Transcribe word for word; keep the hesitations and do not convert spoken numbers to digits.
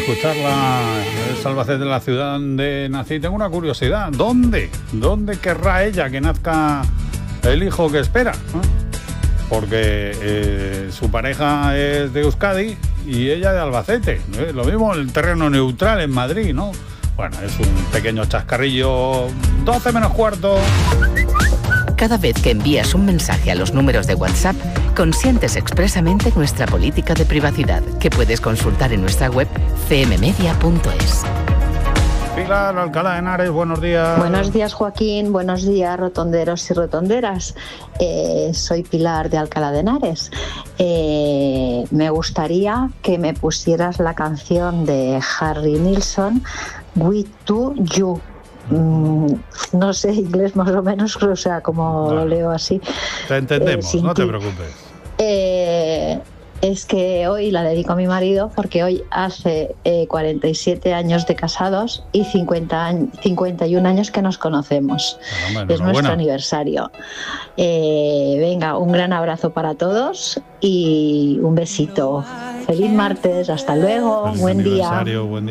escucharla. Es Albacete, de la ciudad donde nací. Tengo una curiosidad. ¿Dónde? ¿Dónde querrá ella que nazca el hijo que espera? ¿Eh? Porque eh, su pareja es de Euskadi y ella de Albacete. ¿Eh? Lo mismo el terreno neutral en Madrid, ¿no? Bueno, es un pequeño chascarrillo. doce menos cuarto. Cada vez que envías un mensaje a los números de WhatsApp, consientes expresamente nuestra política de privacidad, que puedes consultar en nuestra web c m media punto es. Pilar Alcalá de Henares, buenos días. Buenos días, Joaquín. Buenos días, rotonderos y rotonderas. Eh, soy Pilar de Alcalá de Henares. Eh, me gustaría que me pusieras la canción de Harry Nilsson, We To You. Mm, no sé inglés más o menos, o sea, como bueno, lo leo así. Te entendemos, eh, no te preocupes. Eh, es que hoy la dedico a mi marido porque hoy hace eh, cuarenta y siete años de casados y cincuenta, cincuenta y un años que nos conocemos. Bueno, es nuestro aniversario. Eh, venga, un gran abrazo para todos y un besito. Feliz martes, hasta luego, buen día. Buen día.